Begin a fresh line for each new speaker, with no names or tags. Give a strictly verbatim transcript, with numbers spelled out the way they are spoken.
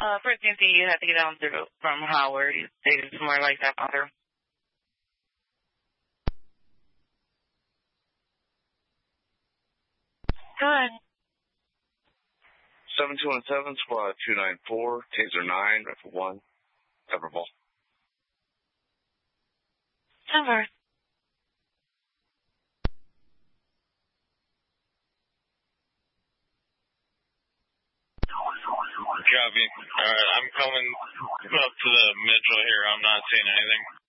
Uh, first you see you have to get down through from Howard. You stay somewhere like that, Father. Good.
seven two one seven, squad two nine four, taser nine, rifle one, cover ball.
Cover.
Copy. Alright, I'm coming up to the Mitchell here. I'm not seeing anything.